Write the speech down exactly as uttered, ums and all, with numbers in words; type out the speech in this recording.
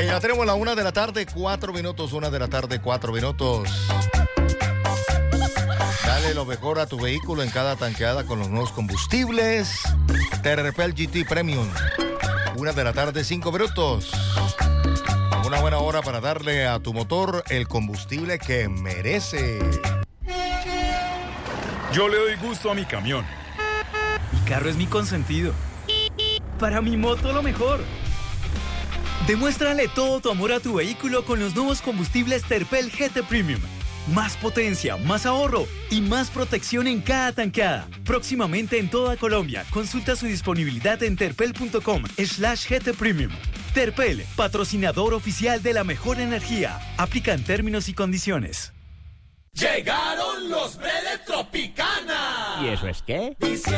ya tenemos la una de la tarde, cuatro minutos, una de la tarde, cuatro minutos. Dale lo mejor a tu vehículo en cada tanqueada con los nuevos combustibles. Terpel G T Premium. Una de la tarde, cinco minutos. Una buena hora para darle a tu motor el combustible que merece. Yo le doy gusto a mi camión. Mi carro es mi consentido. Para mi moto lo mejor. Demuéstrale todo tu amor a tu vehículo con los nuevos combustibles Terpel G T Premium. Más potencia, más ahorro y más protección en cada tanqueada. Próximamente en toda Colombia. Consulta su disponibilidad en terpel.com slash GT Premium. Terpel, patrocinador oficial de la mejor energía. Aplican términos y condiciones. Llegaron los Bredes Tropicana. ¿Y eso es qué? Dice